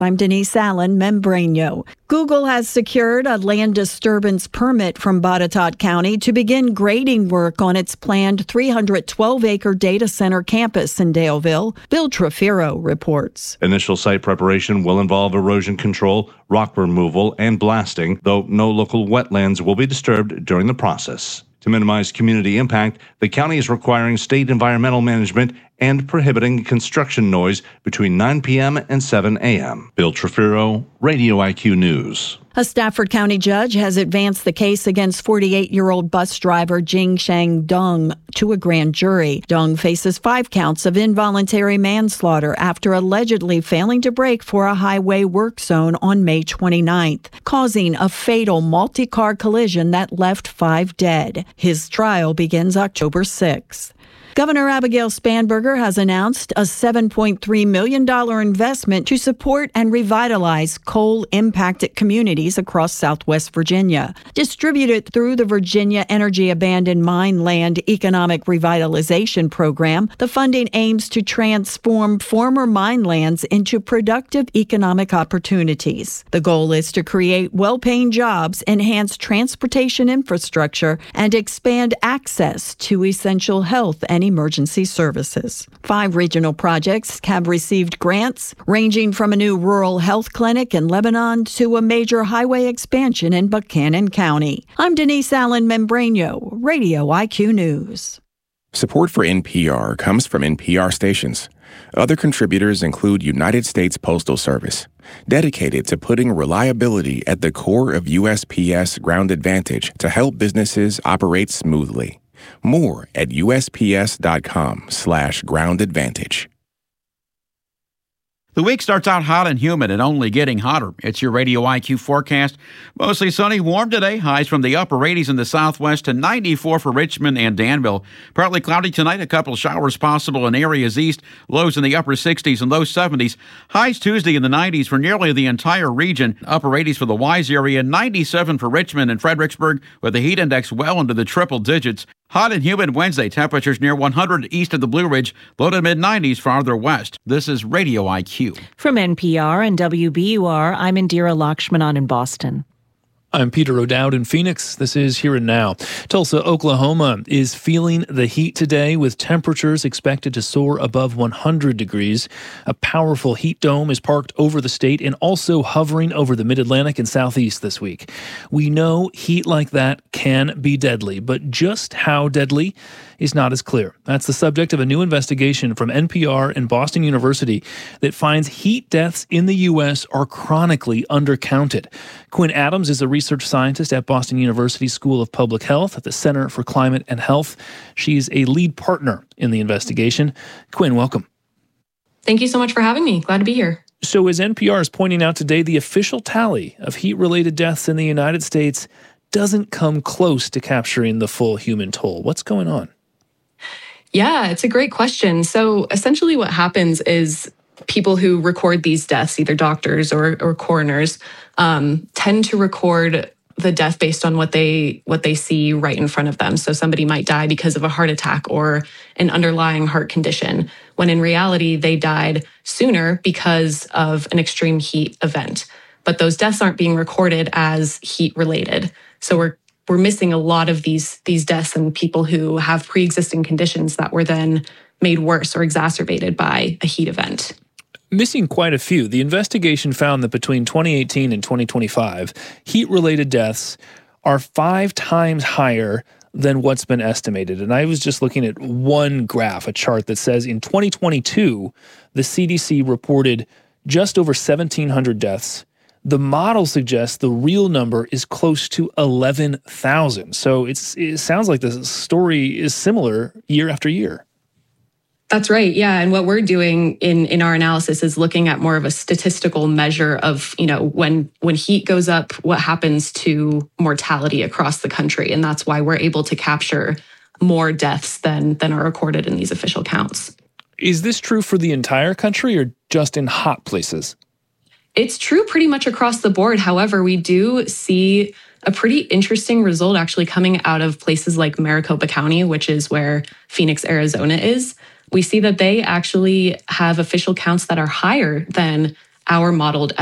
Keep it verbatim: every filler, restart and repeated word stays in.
I'm Denise Allen, Membreño. Google has secured a land disturbance permit from Botetourt County to begin grading work on its planned three hundred twelve acre data center campus in Daleville. Bill Trefiro reports. Initial site preparation will involve erosion control, rock removal, and blasting, though no local wetlands will be disturbed during the process. To minimize community impact, the county is requiring state environmental management and prohibiting construction noise between nine p.m. and seven a.m. Bill Trefiro, Radio I Q News. A Stafford County judge has advanced the case against forty-eight-year-old bus driver Jing Shang Dong to a grand jury. Dong faces five counts of involuntary manslaughter after allegedly failing to brake for a highway work zone on May twenty-ninth, causing a fatal multi-car collision that left five dead. His trial begins October sixth. Governor Abigail Spanberger has announced a seven point three million dollars investment to support and revitalize coal-impacted communities across Southwest Virginia. Distributed through the Virginia Energy Abandoned Mine Land Economic Revitalization Program, the funding aims to transform former mine lands into productive economic opportunities. The goal is to create well-paying jobs, enhance transportation infrastructure, and expand access to essential health and emergency services. Five regional projects have received grants, ranging from a new rural health clinic in Lebanon to a major highway expansion in Buchanan County. I'm Denise Allen Membreño, Radio I Q News. Support for N P R comes from N P R stations. Other contributors include United States Postal Service, dedicated to putting reliability at the core of U S P S Ground Advantage to help businesses operate smoothly. More at usps.com slash ground advantage. The week starts out hot and humid and only getting hotter. It's your Radio I Q forecast. Mostly sunny, warm today. Highs from the upper eighties in the southwest to ninety-four for Richmond and Danville. Partly cloudy tonight. A couple showers possible in areas east. Lows in the upper sixties and low seventies. Highs Tuesday in the nineties for nearly the entire region. Upper eighties for the Wise area. ninety-seven for Richmond and Fredericksburg with the heat index well into the triple digits. Hot and humid Wednesday. Temperatures near one hundred east of the Blue Ridge. Low to mid-nineties farther west. This is Radio I Q. From N P R and W B U R, I'm Indira Lakshmanan in Boston. I'm Peter O'Dowd in Phoenix. This is Here and Now. Tulsa, Oklahoma is feeling the heat today with temperatures expected to soar above one hundred degrees. A powerful heat dome is parked over the state and also hovering over the mid-Atlantic and southeast this week. We know heat like that can be deadly, but just how deadly is not as clear. That's the subject of a new investigation from N P R and Boston University that finds heat deaths in the U S are chronically undercounted. Quinn Adams is a research scientist at Boston University School of Public Health at the Center for Climate and Health. She's a lead partner in the investigation. Quinn, welcome. Thank you so much for having me. Glad to be here. So as N P R is pointing out today, the official tally of heat-related deaths in the United States doesn't come close to capturing the full human toll. What's going on? Yeah, it's a great question. So essentially what happens is people who record these deaths, either doctors or, or coroners, um, tend to record the death based on what they what they see right in front of them. So somebody might die because of a heart attack or an underlying heart condition, when in reality they died sooner because of an extreme heat event. But those deaths aren't being recorded as heat related. So we're we're missing a lot of these these deaths and people who have pre-existing conditions that were then made worse or exacerbated by a heat event. Missing quite a few. The investigation found that between twenty eighteen and twenty twenty-five, heat-related deaths are five times higher than what's been estimated. And I was just looking at one graph, a chart that says in twenty twenty-two, the C D C reported just over seventeen hundred deaths. The model suggests the real number is close to eleven thousand. So it's, it sounds like the story is similar year after year. That's right. Yeah. And what we're doing in, in our analysis is looking at more of a statistical measure of, you know, when when heat goes up, what happens to mortality across the country. And that's why we're able to capture more deaths than than are recorded in these official counts. Is this true for the entire country or just in hot places? It's true pretty much across the board. However, we do see a pretty interesting result actually coming out of places like Maricopa County, which is where Phoenix, Arizona is. We see that they actually have official counts that are higher than our modeled